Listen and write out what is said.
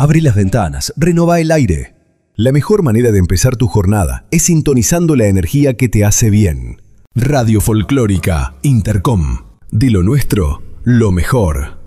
Abrí las ventanas, renová el aire. La mejor manera de empezar tu jornada es sintonizando la energía que te hace bien. Radio Folclórica Intercom. De lo nuestro, lo mejor.